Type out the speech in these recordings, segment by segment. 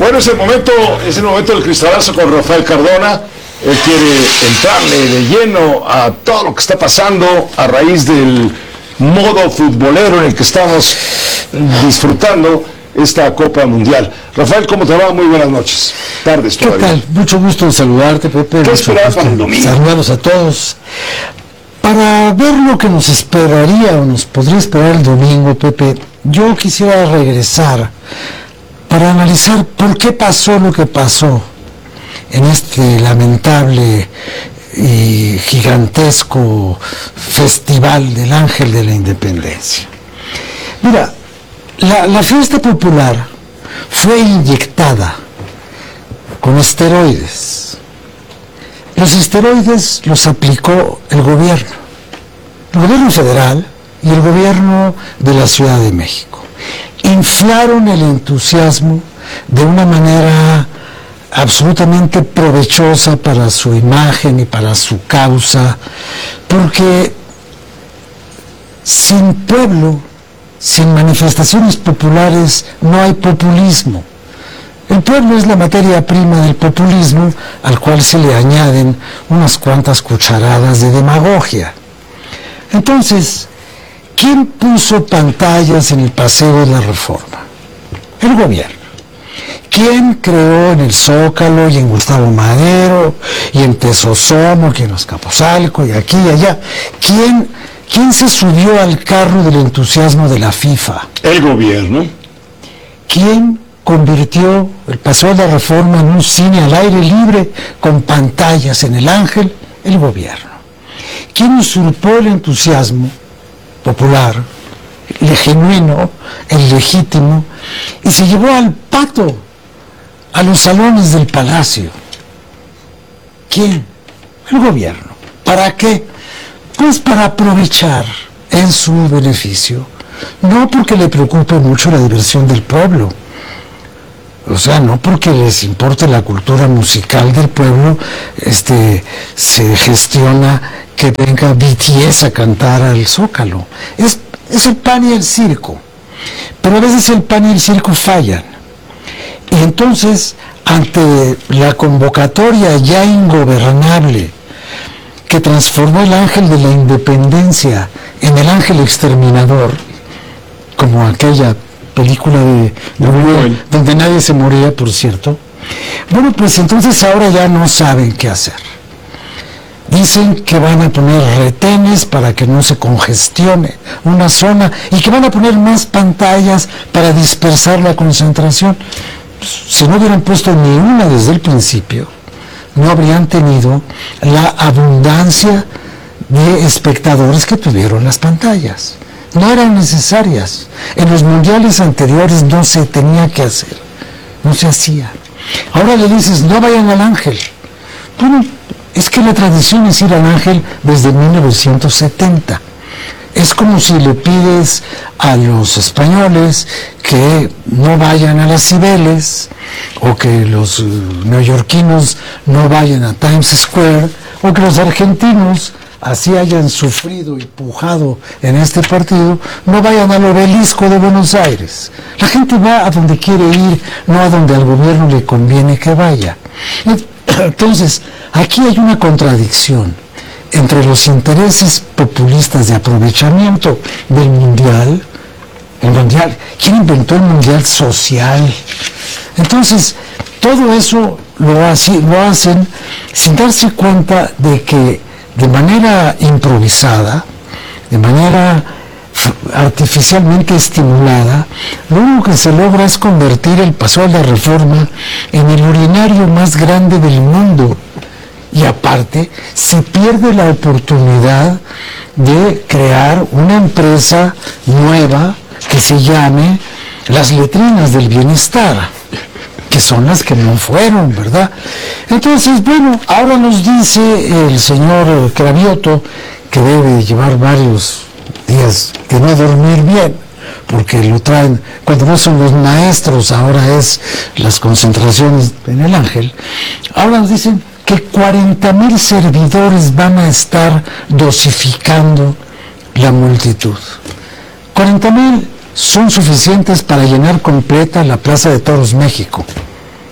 Bueno, es el momento del cristalazo con Rafael Cardona. Él quiere entrarle de lleno a todo lo que está pasando a raíz del modo futbolero en el que estamos disfrutando esta Copa Mundial. Rafael, ¿cómo te va? Muy buenas noches. Tardes todavía. ¿Qué tal? Mucho gusto en saludarte, Pepe. ¿Qué esperabas para el domingo? Saludos a todos. Para ver lo que nos esperaría o nos podría esperar el domingo, Pepe, yo quisiera regresar para analizar por qué pasó lo que pasó en este lamentable y gigantesco festival del Ángel de la Independencia. Mira, la fiesta popular fue inyectada con esteroides. Los esteroides los aplicó el gobierno federal y el gobierno de la Ciudad de México. Inflaron el entusiasmo de una manera absolutamente provechosa para su imagen y para su causa, porque sin pueblo, sin manifestaciones populares, no hay populismo. El pueblo es la materia prima del populismo, al cual se le añaden unas cuantas cucharadas de demagogia. Entonces, ¿quién puso pantallas en el Paseo de la Reforma? El gobierno. ¿Quién creó en el Zócalo y en Gustavo Madero y en Tesosomo y en Azcapotzalco y aquí y allá? ¿Quién se subió al carro del entusiasmo de la FIFA? El gobierno. ¿Quién convirtió el Paseo de la Reforma en un cine al aire libre con pantallas en el Ángel? El gobierno. ¿Quién usurpó el entusiasmo popular, el genuino, el legítimo, y se llevó al pato a los salones del palacio? ¿Quién? El gobierno. ¿Para qué? Pues para aprovechar en su beneficio, no porque le preocupe mucho la diversión del pueblo, o sea, no porque les importe la cultura musical del pueblo, se gestiona que venga BTS a cantar al Zócalo. Es el pan y el circo, pero a veces el pan y el circo fallan. Y entonces, ante la convocatoria ya ingobernable que transformó el Ángel de la Independencia en el Ángel Exterminador, como aquella película de donde nadie se moría, por cierto, bueno, pues entonces ahora ya no saben qué hacer. Dicen que van a poner retenes para que no se congestione una zona y que van a poner más pantallas para dispersar la concentración. Si no hubieran puesto ni una desde el principio, no habrían tenido la abundancia de espectadores que tuvieron las pantallas. No eran necesarias. En los mundiales anteriores no se tenía que hacer, no se hacía. Ahora le dices, no vayan al Ángel. Bueno, es que la tradición es ir al Ángel desde 1970. Es como si le pides a los españoles que no vayan a las Cibeles, o que los neoyorquinos no vayan a Times Square, o que los argentinos, así hayan sufrido y pujado en este partido, no vayan al Obelisco de Buenos Aires. La gente va a donde quiere ir, no a donde al gobierno le conviene que vaya. Entonces, aquí hay una contradicción entre los intereses populistas de aprovechamiento del mundial. El mundial, ¿quién inventó el mundial social? Entonces, todo eso lo hacen sin darse cuenta de que de manera improvisada, de manera artificialmente estimulada, lo único que se logra es convertir el Paseo de la Reforma en el urinario más grande del mundo. Y aparte, se pierde la oportunidad de crear una empresa nueva que se llame las letrinas del bienestar, que son las que no fueron, ¿verdad? Entonces, bueno, ahora nos dice el señor Cravioto que debe llevar varios días de no dormir bien, porque lo traen, cuando no son los maestros, ahora es las concentraciones en el Ángel. Ahora nos dicen que 40,000 servidores van a estar dosificando la multitud. 40,000 son suficientes para llenar completa la Plaza de Toros México.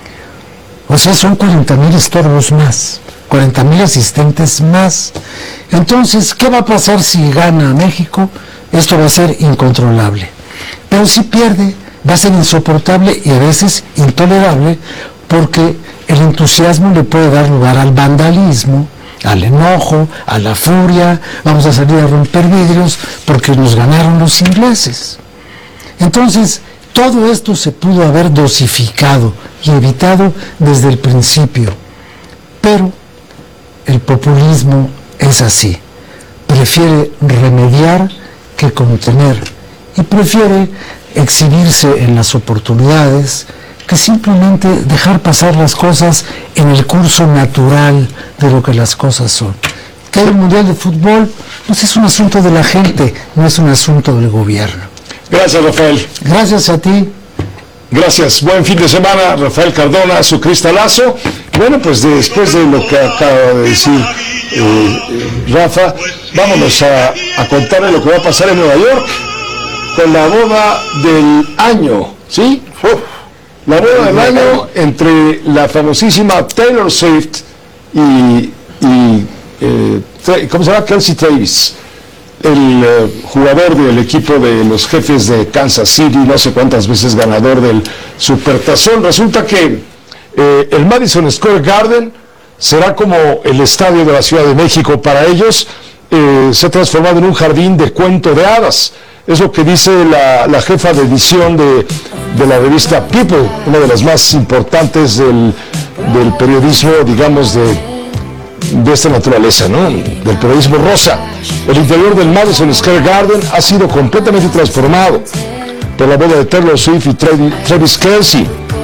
O sea, son 40,000 estorbos más, 40,000 asistentes más. Entonces, ¿qué va a pasar si gana México? Esto va a ser incontrolable. Pero si pierde, va a ser insoportable y a veces intolerable, porque el entusiasmo le puede dar lugar al vandalismo, al enojo, a la furia. Vamos a salir a romper vidrios porque nos ganaron los ingleses. Entonces, todo esto se pudo haber dosificado y evitado desde el principio. Pero el populismo es así. Prefiere remediar que contener. Y prefiere exhibirse en las oportunidades que simplemente dejar pasar las cosas en el curso natural de lo que las cosas son. Que el Mundial de Fútbol pues es un asunto de la gente, no es un asunto del gobierno. Gracias, Rafael. Gracias a ti. Gracias. Buen fin de semana, Rafael Cardona, su cristalazo. Bueno, pues después de lo que acaba de decir Rafa, vámonos a contarle lo que va a pasar en Nueva York con la boda del año, ¿sí? La boda del año entre la famosísima Taylor Swift y ¿cómo se llama? Kelsey Travis, el jugador del equipo de los Jefes de Kansas City, no sé cuántas veces ganador del Supertazón. Resulta que el Madison Square Garden será como el estadio de la Ciudad de México para ellos. Se ha transformado en un jardín de cuento de hadas. Es lo que dice la jefa de edición de la revista People, una de las más importantes del periodismo, digamos, de esta naturaleza, ¿no? Del periodismo rosa. El interior del Madison Square Garden ha sido completamente transformado por la boda de Taylor Swift y Travis Kelce.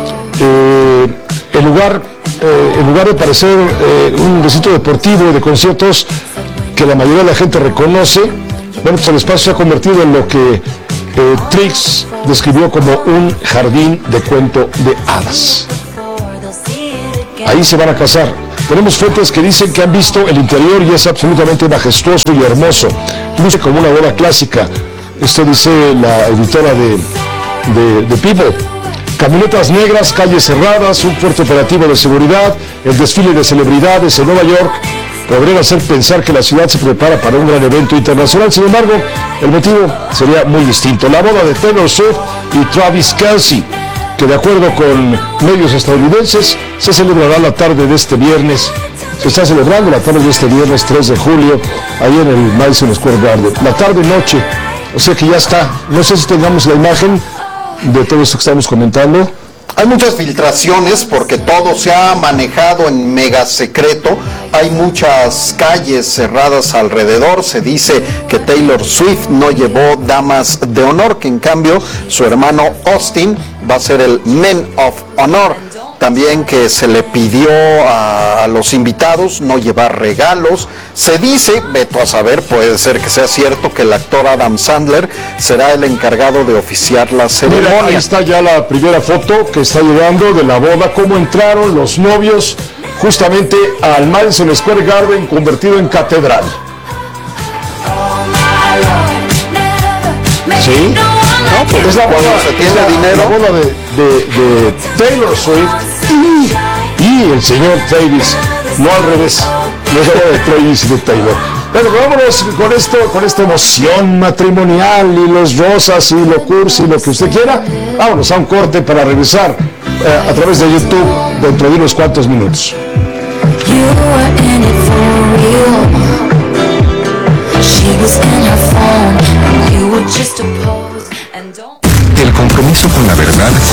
En lugar de parecer un recinto deportivo de conciertos que la mayoría de la gente reconoce, bueno, pues el espacio se ha convertido en lo que Trix describió como un jardín de cuento de hadas. Ahí se van a casar. Tenemos fuentes que dicen que han visto el interior y es absolutamente majestuoso y hermoso. Luce como una boda clásica. Esto dice la editora de People. Camionetas negras, calles cerradas, un fuerte operativo de seguridad, el desfile de celebridades en Nueva York podrían hacer pensar que la ciudad se prepara para un gran evento internacional. Sin embargo, el motivo sería muy distinto. La boda de Taylor Swift y Travis Kelce, que de acuerdo con medios estadounidenses, se celebrará la tarde de este viernes. Se está celebrando la tarde de este viernes 3 de julio, ahí en el Madison Square Garden. La tarde-noche, o sea que ya está. No sé si tengamos la imagen de todo esto que estamos comentando. Hay muchas filtraciones porque todo se ha manejado en mega secreto. Hay muchas calles cerradas alrededor. Se dice que Taylor Swift no llevó damas de honor, que en cambio su hermano Austin va a ser el Men of Honor. También que se le pidió a los invitados no llevar regalos. Se dice, veto a saber, puede ser que sea cierto, que el actor Adam Sandler será el encargado de oficiar la ceremonia. Mira, ahí está ya la primera foto que está llegando de la boda, cómo entraron los novios justamente al Madison Square Garden convertido en catedral. ¿Sí? No, pues es la boda, la boda de Taylor Swift y el señor Travis, no al revés, no es la boda de Travis y de Taylor. Bueno, vámonos con esta emoción matrimonial y los rosas y lo cursi y lo que usted quiera. Vámonos a un corte para regresar a través de YouTube dentro de unos cuantos minutos. She was in her phone, and you were just a pose, and don't